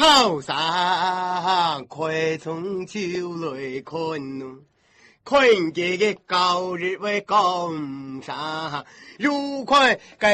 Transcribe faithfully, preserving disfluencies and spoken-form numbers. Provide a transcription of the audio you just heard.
后生快从秋来看，看见个旧日为江山，如快